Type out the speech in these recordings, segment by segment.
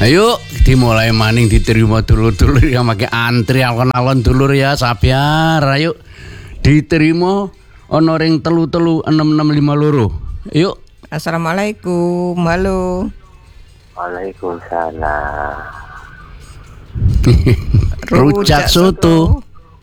Ayo dimulai maning diterima dulur-dulur yang make antri alon-alon dulur ya sabar. Ayo diterima ana ring 336652. Yuk. Assalamualaikum. Halo. Waalaikumsalam. Rujak soto.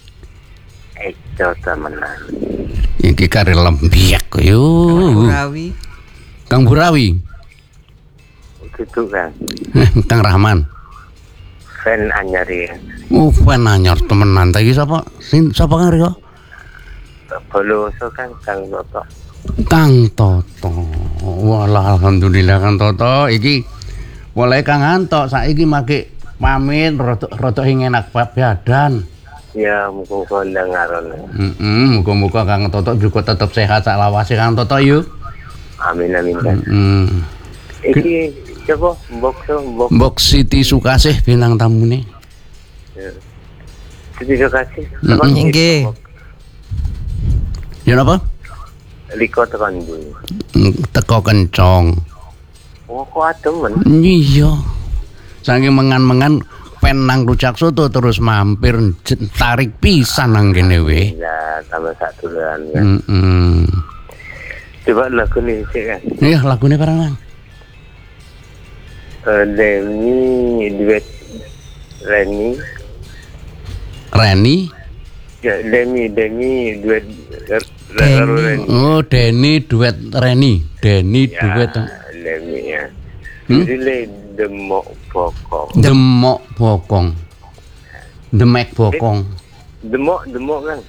Temenan. Iki kare lembiak yo. Burawi. Kang Burawi. Itu kan. Kang Rahman. Fan anyari. Fan anyar temenan ta iki sapa? Sapa Kang Riko? Boloso kan Kang Toto. Kang Toto. Walah alhamdulillah Kang Toto iki mulai Kang Anto saiki make pamit rada enak badan. Ya muga-muga ndengaron. Muga-muga Kang Toto juga tetap sehat sak lawase Kang Toto yuk. Amin kan. Iki coba Mbok Siti Sukasih bintang tamune. Ya. Siti Sukasih. Nggih. Ya napa? Liko tekan Bu. Teko kencong. Oh kok ademen. Iya. Saking mengan-mengan pen nang rujak soto terus mampir tarik pisan nang kene we. Ya tambah sak duluan kan. Coba lagu nih sih kan. Iya lagune barang Lang. Demi duet Reni. Ya Demi duet Reni. Oh Denny duet Reni. Denny Ya, duet Demi ya. Judulnya Demok Bokong. Demok Bokong. Demek Bokong. Demok kan.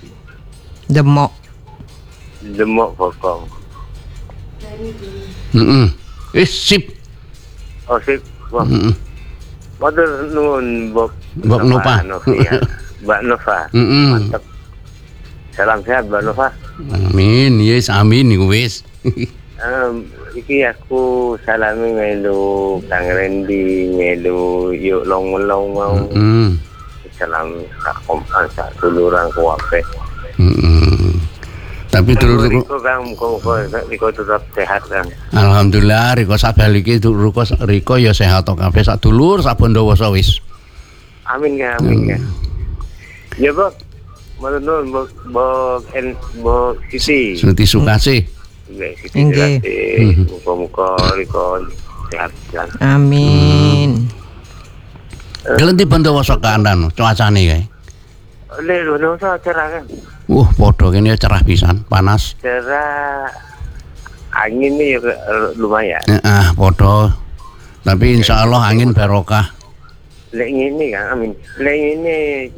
Demok Bokong. Sip. Oh sip. Wah. Matur nuwun Mbok Nova. Mbak Nova. Mantap. Salam sehat Mbak Nova. Amin, yes amin niku wis. Iki aku salami melu Kang Rendi melu yuk long mau. Salam sak duluran kuwape. Tapi dulu Riko Kang Riko tetap sehat kan. Alhamdulillah Riko sabaliki Riko ya sehat tok kabeh sak dulur sak Bondowoso wis. Amin ya. Ya Bok. Matur nuwun Mbok Siti. Siti Sukasih. Nggih. Muga-muga Riko sehat kan. Amin. Gelenti Bondowoso kanan cuacane kae. Lho noso cerah kan. Padha kene cerah pisan, panas. Cerah. Angin ini lumayan. Padha. Tapi insyaallah angin barokah. Lek ngene kan amin. Lek ngene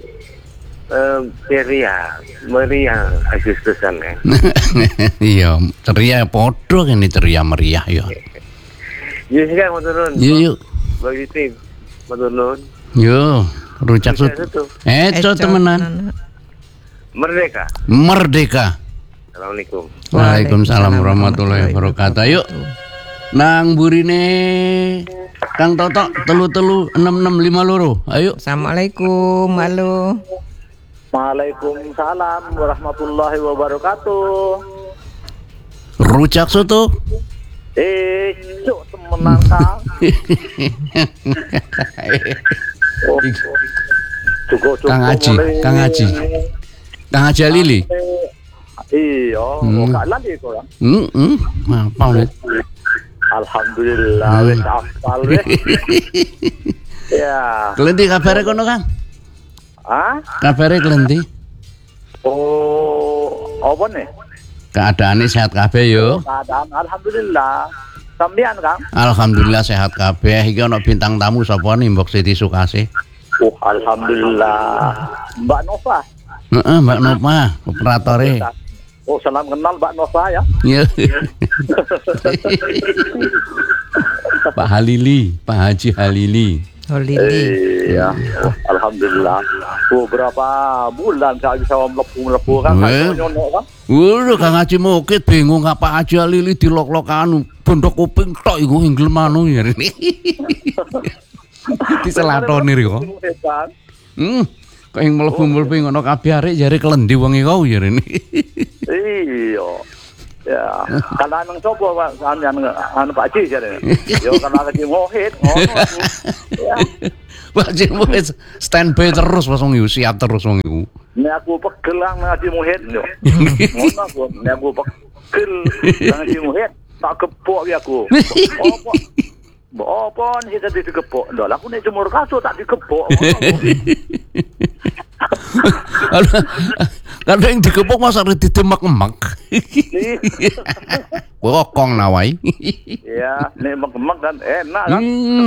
meriah Agustusan ya. Iya, ceria padha kene ceria meriah ya. Yo sik matur nuwun. Yuk. Bagi tim. Matur nuwun. Yo, rujak soto. Eco temenan. Merdeka. Assalamualaikum. Waalaikumsalam warahmatullahi wabarakatuh. Yuk. Nang burine Kang Toto 336652. Ayo. Assalamualaikum. Halo. Waalaikumsalam warahmatullahi wabarakatuh. Rujak soto. Cuk temenan Kang. Kang Haji Lili. Iya, gak lali kok ya. Apa wis? Alhamdulillah wis hafal wis. Ya. Kelenti kabare kono, Kang? Kabare kelenti? Apa nih? Keadaane sehat kabeh yo. Keadaan alhamdulillah. Sampeyan, Kang? Alhamdulillah sehat kabeh. Iki ana bintang tamu sapa nih Mbok Siti Sukasih? Alhamdulillah. Mbak Nova. Mbak Nova, operatore. Salam kenal Mbak Nova ya. Iya. Pak Haji Halili. Iya. Alhamdulillah. Beberapa bulan saya bisa melepuh kan. Kang Haji Mukit bingung apa Haji Halili dilok-lokan bondok kuping tok iku inggil manu ya. Diselatoni riko. Kok yang mlebu-mlebu ngono kabeh arek jare klendi wong iku ya rene. Iya. Ya, kalau nang coba Pak, anu Pak Haji jare. Yo kalau lagi ngohit, ngono. Ya. Wajibmu wis standby terus pas wong iku, siap terus wong iku. Nek aku pegel lang ngaji muhid yo. Ngono aku, nek aku pegel ngaji muhid tak kepok ya aku. Apa nih kita digepok? Ndak lah aku nek jemur kasur tak digepok. Kalau yang digepok masa didemak-emak. Bokong nawai. Ya, nek emak-emak kan enak kan.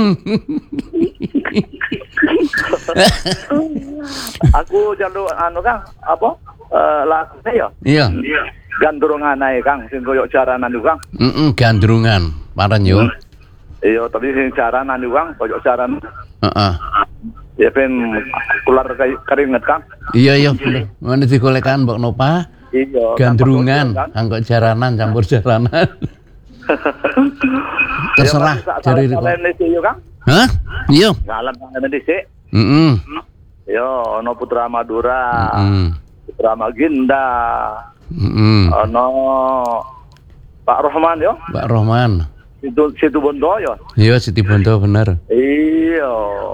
Aku jalur anu Kang, apa? Lagu ya. Iya. Gandrungan ae Kang, sing koyo jaranan iku Kang. Gandrungan, paran yo. Iya, tapi sing jaranan iku Kang, koyo jaran. Heeh. Ya ben keluar keringet Kang. Iya. Mana digolekan Mbok Nopa? Iya. Gandrungan, angkot jaranan campur jaranan. Terserah jari riko. Iya Kang. Hah? Iya. Ngalam nang dhisik. Yo, ono Putra Madura. Putra Maginda. Ono Pak Rohman yo. Pak Rohman. Situ Bondo yo. Iya, Siti Bondo bener. Iya.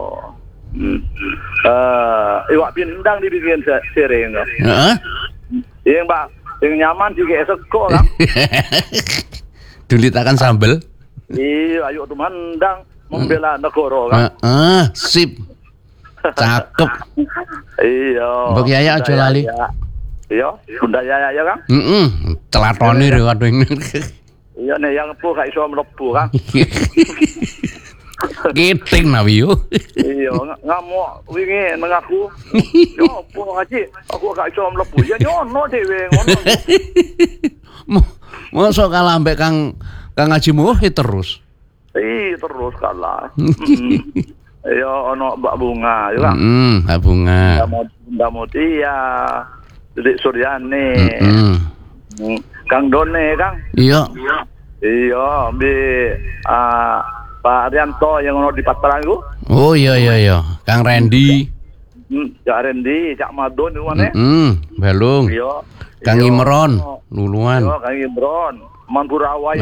Iwak pindang dibikin sering. Heeh. Yang Mbak, yang nyaman juga sego kan. Dulitakan sambel. Iya, ayo tumandang membela negara kan. Sip. Cakep. Iya. Mbok Yaya aja lali. Iya, Bunda Yaya ya kan. Telatoni lho kadang. Iya nek yang mlebu gak iso mlebu kan. Kiting nawi yo. Iya, ngamuk wingi nang aku. Yo opo ngaji, aku gak iso mlebu. Ya nyono dhewe ngono. Mosok kalah ambek Kang Ngaji Muhid terus. Terus kalah. Ya ono Mbak Bunga, ya kan. Mbak Bunga. Mbak Mutia, Dedik Suryani. Kang Done, Kang. Iya. Iya, Pak Arianto yang ono di Patrang iku. Oh iya. Kang Randy. Cak Randy, Cak Madon iku maneh. Balung. Iya. Kang Imron, Luluan. Iya, Kang Imron. Manpurawai.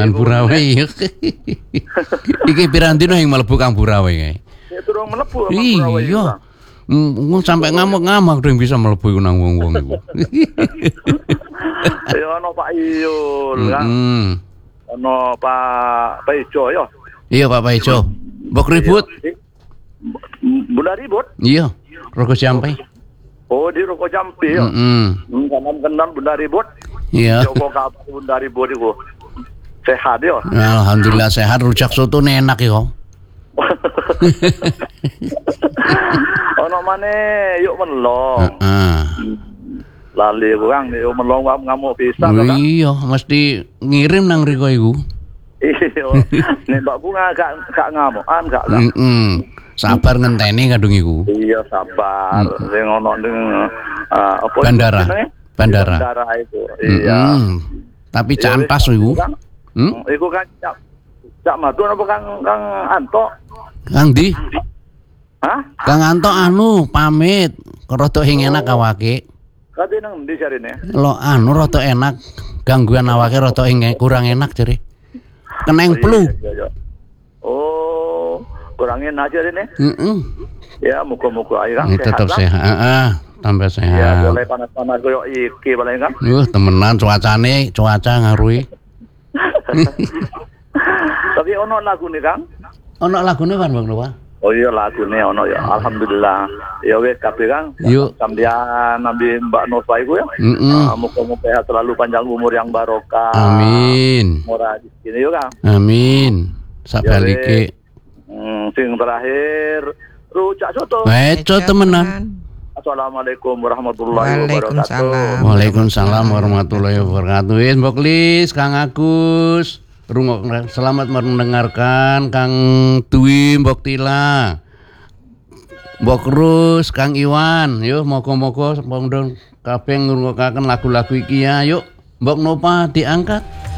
Iki pirang dino yang mlebu Kang Burawai kae. Ya durung mlebu Manpurawai. Iya. Sampai ngamuk-ngamuk yang bisa mlebu iku nang wong-wong iku. Ya ono Pak Iyul kan. Ono Pak Paijo ya. Iya Pak Paijo. Mbok ribut. Bunda ribut? Iya. Roko Jampi. Oh, di Roko Jampi ya. Kenal Bunda ribut. Iya. Coba kabar Bunda ribut iku. Sehat ya. Alhamdulillah sehat, rujak soto enak ya. Ono maneh yuk melong. Lali kurang yuk melong ngamuk bisa kan. Iya, mesti ngirim nang riko iku. Iya. Nek Mbak Bunga gak ngamukan gak. Sabar ngenteni kadung iku. Iya, sabar. Sing ono ning apa Bandara itu. Iya. Tapi cantas iku. Iku kan Cak Madun apa Kang Anto? Kang Di? Hah? Kang Anto pamit. Rada enak awake. Kate nang ndi jarine? Lo rada enak. Gangguan awake rada kurang enak jare. Keneng flu. Oh, kurang enak jarine? Ya, muga-muga ae Kang tetep sehat. Tambah sehat. Ya, boleh panas-panas koyo iki paling kan. Temenan cuaca ngaruhi. Tapi ono lagu nih Kang. Ono lagune kan Bang Nopa? Oh iya lagune ono ya. Alhamdulillah. Ya wis kabeh Kang. Yuk. Sampeyan nabi Mbak Nova iku ya. Muga-muga sehat selalu panjang umur yang barokah. Amin. Murah di sini yuk Kang. Amin. Sabalike. Sing terakhir rujak soto. Eco temenan. Assalamualaikum warahmatullahi wabarakatuh. Waalaikumsalam warahmatullahi wabarakatuh. Wis Mbok Lis, Kang Agus. Selamat mendengarkan Kang Dwi, Mbok Tila, Mbok Rus, Kang Iwan. Yuk moga-moga kabeh ngrungokaken lagu-lagu iki ya. Yuk Mbok Nopa diangkat.